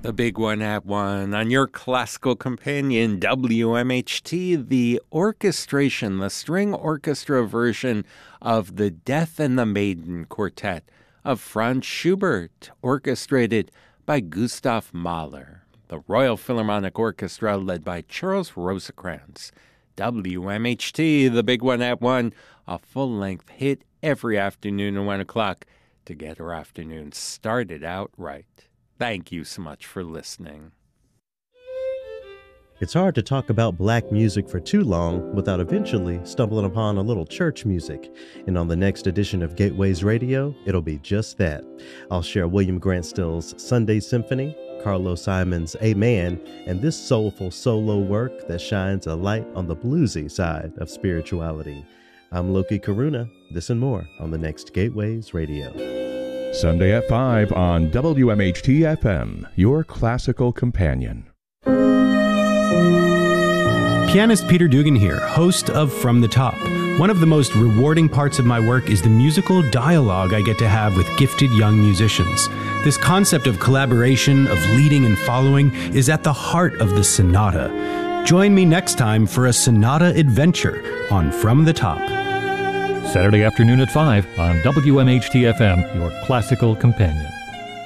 The big one at one on your classical companion, WMHT, the orchestration, the string orchestra version of The Death and the Maiden Quartet of Franz Schubert, orchestrated by Gustav Mahler. The Royal Philharmonic Orchestra led by Charles Rosekrans. WMHT, the big one at one, a full-length hit every afternoon at 1 o'clock to get our afternoon started out right. Thank you so much for listening. It's hard to talk about black music for too long without eventually stumbling upon a little church music. And on the next edition of Gateways Radio, it'll be just that. I'll share William Grant Still's Sunday Symphony, Carlos Simon's Amen, and this soulful solo work that shines a light on the bluesy side of spirituality. I'm Loki Karuna. This and more on the next Gateways Radio. Sunday at 5 on WMHT-FM, your classical companion. Pianist Peter Dugan here, host of From the Top. One of the most rewarding parts of my work is the musical dialogue I get to have with gifted young musicians. This concept of collaboration, of leading and following, is at the heart of the sonata. Join me next time for a sonata adventure on From the Top. Saturday afternoon at 5 on WMHT-FM, your classical companion.